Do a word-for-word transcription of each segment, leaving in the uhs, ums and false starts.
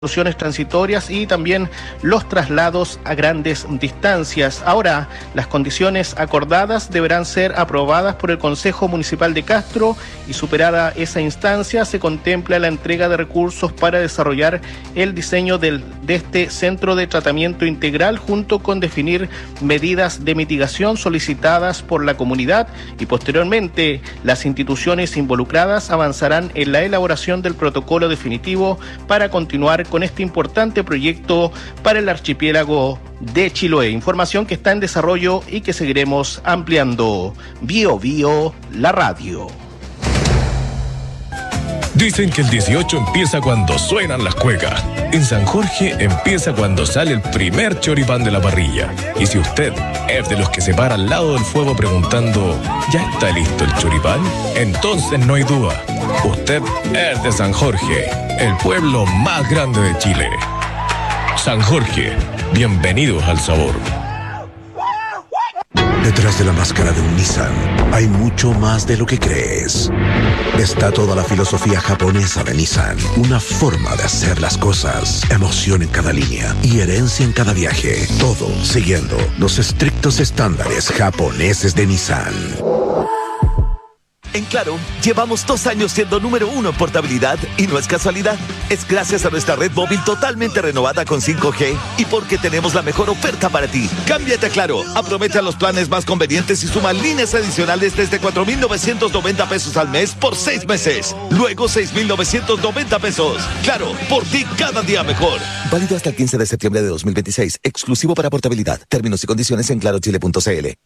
soluciones transitorias y también los traslados a grandes distancias. Ahora, las condiciones acordadas deberán ser aprobadas por el Consejo Municipal de Castro y superada esa instancia se contempla la entrega de recursos para desarrollar el diseño del, de este centro de tratamiento integral junto con definir medidas de mitigación solicitadas por la comunidad y posteriormente las instituciones involucradas avanzarán en la elaboración del protocolo definitivo para continuar con este importante proyecto para el archipiélago de Chiloé. Información que está en desarrollo y que seguiremos ampliando. Bio Bio, la radio. Dicen que el dieciocho empieza cuando suenan las cuecas. En San Jorge empieza cuando sale el primer choripán de la parrilla. Y si usted es de los que se para al lado del fuego preguntando ¿ya está listo el choripán? Entonces no hay duda. Usted es de San Jorge, el pueblo más grande de Chile. San Jorge, bienvenidos al sabor. Detrás de la máscara de un Nissan hay mucho más de lo que crees. Está toda la filosofía japonesa de Nissan, una forma de hacer las cosas, emoción en cada línea y herencia en cada viaje. Todo siguiendo los estrictos estándares japoneses de Nissan. En Claro, llevamos dos años siendo número uno en portabilidad y no es casualidad. Es gracias a nuestra red móvil totalmente renovada con cinco G y porque tenemos la mejor oferta para ti. Cámbiate a Claro, aprovecha los planes más convenientes y suma líneas adicionales desde cuatro mil novecientos noventa pesos al mes por seis meses. Luego seis mil novecientos noventa pesos. Claro, por ti cada día mejor. Válido hasta el quince de septiembre de dos mil veintiséis. Exclusivo para portabilidad. Términos y condiciones en claro chile punto c l.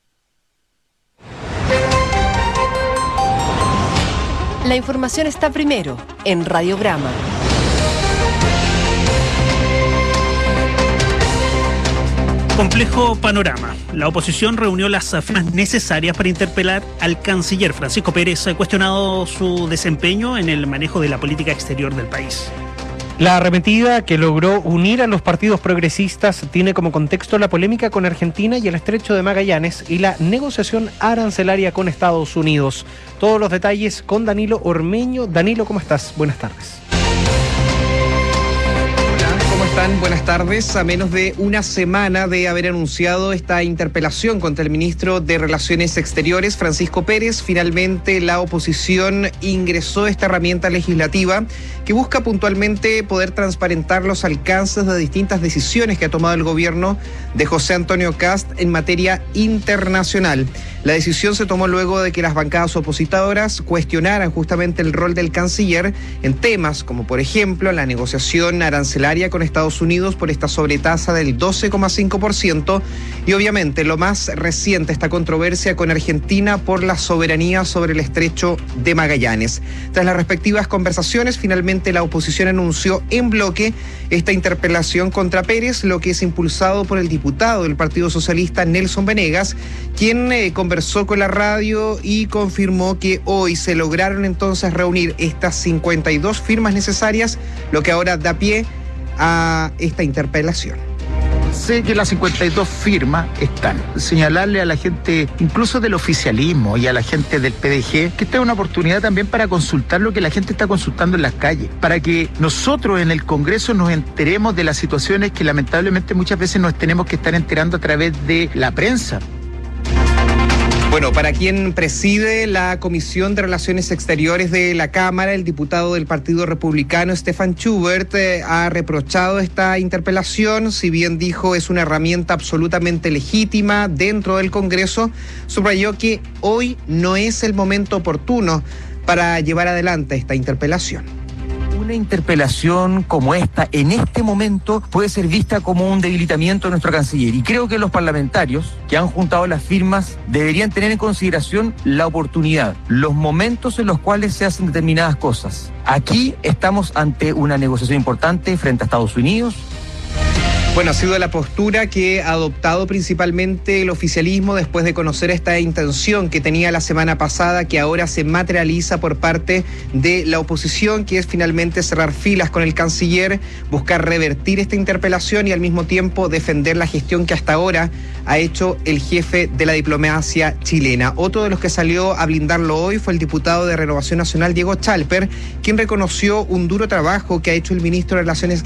La información está primero en Radiograma. Complejo panorama. La oposición reunió las firmas necesarias para interpelar al canciller Francisco Pérez, cuestionado su desempeño en el manejo de la política exterior del país. La arremetida que logró unir a los partidos progresistas tiene como contexto la polémica con Argentina y el Estrecho de Magallanes y la negociación arancelaria con Estados Unidos. Todos los detalles con Danilo Ormeño. Danilo, ¿cómo estás? Buenas tardes. ¿Cómo están? Buenas tardes. A menos de una semana de haber anunciado esta interpelación contra el ministro de Relaciones Exteriores, Francisco Pérez, finalmente la oposición ingresó esta herramienta legislativa que busca puntualmente poder transparentar los alcances de distintas decisiones que ha tomado el gobierno de José Antonio Kast en materia internacional. La decisión se tomó luego de que las bancadas opositoras cuestionaran justamente el rol del canciller en temas como, por ejemplo, la negociación arancelaria con Estados Unidos por esta sobretasa del doce coma cinco por ciento y obviamente lo más reciente, esta controversia con Argentina por la soberanía sobre el Estrecho de Magallanes. Tras las respectivas conversaciones, finalmente la oposición anunció en bloque esta interpelación contra Pérez, lo que es impulsado por el diputado del Partido Socialista, Nelson Venegas, quien eh, conversó con la radio y confirmó que hoy se lograron entonces reunir estas cincuenta y dos firmas necesarias, lo que ahora da pie a esta interpelación. Sé que las cincuenta y dos firmas están. Señalarle a la gente, incluso del oficialismo y a la gente del P D G, que esta es una oportunidad también para consultar lo que la gente está consultando en las calles, para que nosotros en el Congreso nos enteremos de las situaciones que lamentablemente muchas veces nos tenemos que estar enterando a través de la prensa. Bueno, para quien preside la Comisión de Relaciones Exteriores de la Cámara, el diputado del Partido Republicano, Stefan Schubert, eh, ha reprochado esta interpelación. Si bien dijo es una herramienta absolutamente legítima dentro del Congreso, subrayó que hoy no es el momento oportuno para llevar adelante esta interpelación. Una interpelación como esta, en este momento, puede ser vista como un debilitamiento de nuestro canciller. Y creo que los parlamentarios que han juntado las firmas deberían tener en consideración la oportunidad, los momentos en los cuales se hacen determinadas cosas. Aquí estamos ante una negociación importante frente a Estados Unidos. Bueno, ha sido la postura que ha adoptado principalmente el oficialismo después de conocer esta intención que tenía la semana pasada, que ahora se materializa por parte de la oposición, que es finalmente cerrar filas con el canciller, buscar revertir esta interpelación y al mismo tiempo defender la gestión que hasta ahora ha hecho el jefe de la diplomacia chilena. Otro de los que salió a blindarlo hoy fue el diputado de Renovación Nacional, Diego Chalper, quien reconoció un duro trabajo que ha hecho el ministro de Relaciones